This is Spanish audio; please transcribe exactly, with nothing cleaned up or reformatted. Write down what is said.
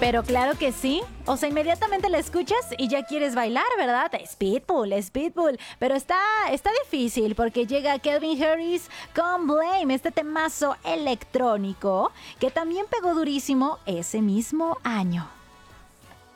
Pero claro que sí. O sea, inmediatamente la escuchas y ya quieres bailar, ¿verdad? Es Pitbull, es Pitbull. Pero está, está difícil porque llega Calvin Harris con Blame, este temazo electrónico que también pegó durísimo ese mismo año.